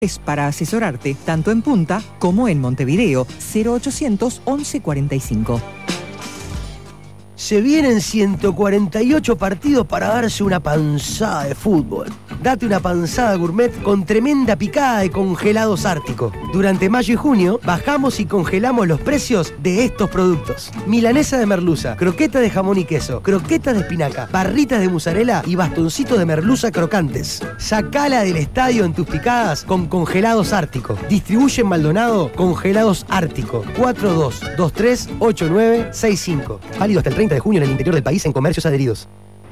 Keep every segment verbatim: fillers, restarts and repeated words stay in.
Es para asesorarte tanto en Punta como en Montevideo. cero ochocientos once cuarenta y cinco. Se vienen ciento cuarenta y ocho partidos para darse una panzada de fútbol. Date una panzada gourmet con tremenda picada de congelados Ártico. Durante mayo y junio bajamos y congelamos los precios de estos productos. Milanesa de merluza, croqueta de jamón y queso, croquetas de espinaca, barritas de mozzarella y bastoncitos de merluza crocantes. Sacala del estadio en tus picadas con congelados Ártico. Distribuye en Maldonado Congelados Ártico. cuatro dos dos tres ocho nueve seis cinco. Válido hasta el treinta de junio en el interior del país en comercios adheridos.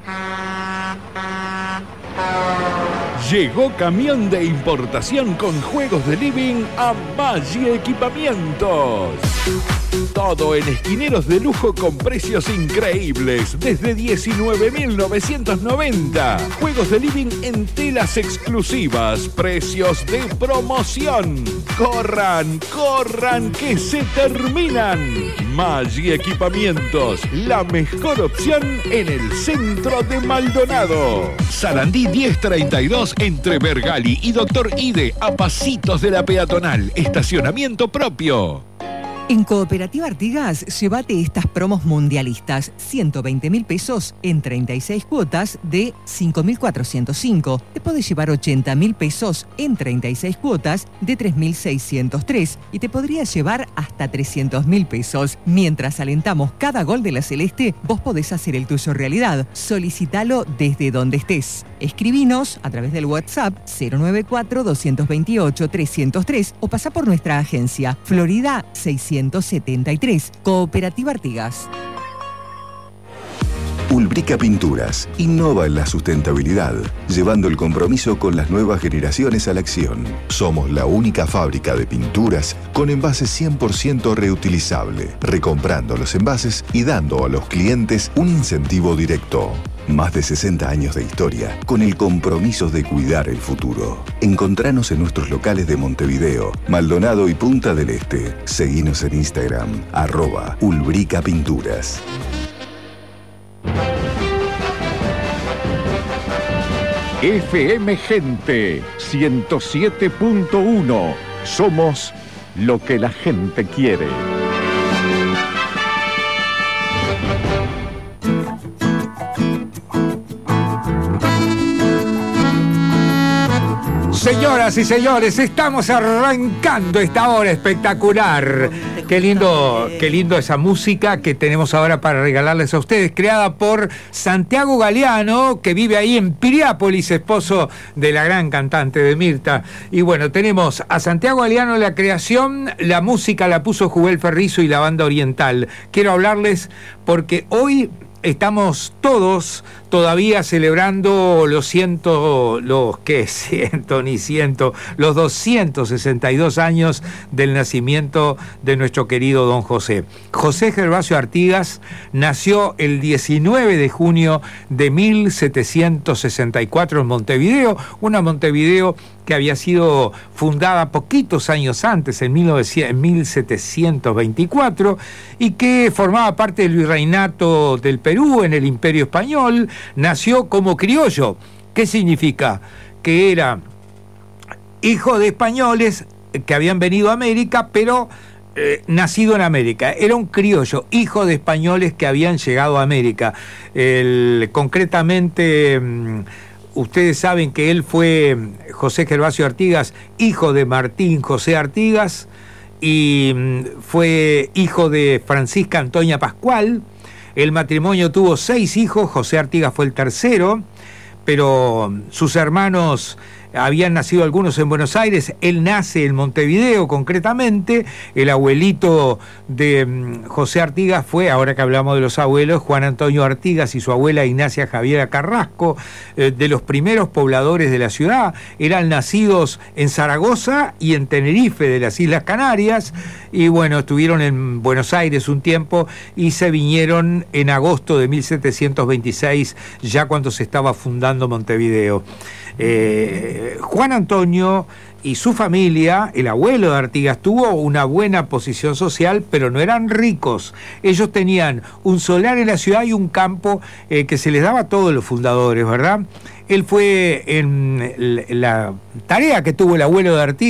Llegó camión de importación con juegos de living a Maggi Equipamientos. Todo en esquineros de lujo con precios increíbles, desde diecinueve mil novecientos noventa. Juegos de living en telas exclusivas, precios de promoción. ¡Corran, corran, que se terminan! Maggi Equipamientos, la mejor opción en el centro de Maldonado. Sarandí diez treinta y dos entre Bergali y Doctor Ide, a pasitos de la peatonal. Estacionamiento propio. En Cooperativa Artigas, llévate estas promos mundialistas. ciento veinte mil pesos en treinta y seis cuotas de cinco mil cuatrocientos cinco. Te podés llevar ochenta mil pesos en treinta y seis cuotas de tres mil seiscientos tres. Y te podrías llevar hasta trescientos mil pesos. Mientras alentamos cada gol de la Celeste, vos podés hacer el tuyo realidad. Solicítalo desde donde estés. Escribinos a través del WhatsApp cero nueve cuatro dos dos ocho tres cero tres o pasá por nuestra agencia Florida seiscientos setenta y tres. Cooperativa Artigas. Ulbrica Pinturas innova en la sustentabilidad, llevando el compromiso con las nuevas generaciones a la acción. Somos la única fábrica de pinturas con envases cien por ciento reutilizable, recomprando los envases y dando a los clientes un incentivo directo. Más de sesenta años de historia con el compromiso de cuidar el futuro. Encontranos en nuestros locales de Montevideo, Maldonado y Punta del Este. Seguinos en Instagram, arroba Ulbrica Pinturas. F M Gente ciento siete punto uno. Somos lo que la gente quiere. Señoras y señores, estamos arrancando esta hora espectacular. Qué lindo, qué lindo esa música que tenemos ahora para regalarles a ustedes, creada por Santiago Galeano, que vive ahí en Piriápolis, esposo de la gran cantante de Mirta. Y bueno, tenemos a Santiago Galeano la creación, la música la puso Jubel Ferrizo y la banda Oriental. Quiero hablarles porque hoy estamos todos todavía celebrando los ciento, los que ciento ni ciento, los doscientos sesenta y dos años del nacimiento de nuestro querido don José. José Gervasio Artigas nació el diecinueve de junio de mil setecientos sesenta y cuatro en Montevideo, una Montevideo que había sido fundada poquitos años antes, en mil setecientos veinticuatro, y que formaba parte del virreinato del Perú en el Imperio Español. Nació como criollo. ¿Qué significa? Que era hijo de españoles que habían venido a América, pero eh, nacido en América. Era un criollo, hijo de españoles que habían llegado a América. El, concretamente, mmm, ustedes saben que él fue, José Gervasio Artigas, hijo de Martín José Artigas, y mmm, fue hijo de Francisca Antonia Pascual. El matrimonio tuvo seis hijos, José Artigas fue el tercero, pero sus hermanos habían nacido algunos en Buenos Aires, él nace en Montevideo concretamente. El abuelito de José Artigas fue, ahora que hablamos de los abuelos, Juan Antonio Artigas y su abuela Ignacia Javiera Carrasco, eh, de los primeros pobladores de la ciudad. Eran nacidos en Zaragoza y en Tenerife, de las Islas Canarias, y bueno, estuvieron en Buenos Aires un tiempo y se vinieron en agosto de mil setecientos veintiséis, ya cuando se estaba fundando Montevideo. Eh, Juan Antonio y su familia, el abuelo de Artigas, tuvo una buena posición social, pero no eran ricos. Ellos tenían un solar en la ciudad y un campo eh, que se les daba a todos los fundadores, ¿verdad? Él fue en la tarea que tuvo el abuelo de Artigas,